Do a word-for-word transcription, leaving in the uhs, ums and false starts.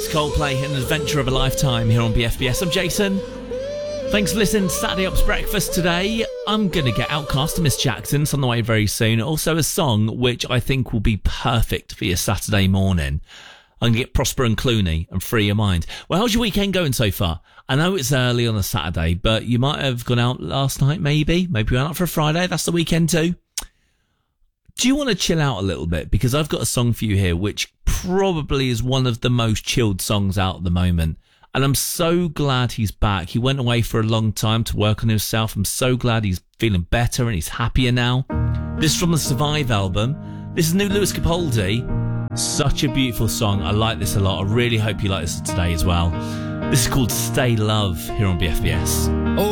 Coldplay, An Adventure of a Lifetime here on B F B S. I'm Jason. Thanks for listening to Saturday Up's Breakfast today. I'm going to get Outcast to Miss Jackson's on the way very soon. Also a song which I think will be perfect for your Saturday morning. I'm going to get Prosper and Clooney and Free Your Mind. Well, how's your weekend going so far? I know it's early on a Saturday, but you might have gone out last night, maybe. Maybe you went out for a Friday. That's the weekend too. Do you want to chill out a little bit? Because I've got a song for you here, which probably is one of the most chilled songs out at the moment. And I'm so glad he's back. He went away for a long time to work on himself. I'm so glad he's feeling better and he's happier now. This is from the Survive album. This is new Lewis Capaldi. Such a beautiful song. I like this a lot. I really hope you like this today as well. This is called Stay Love here on B F B S.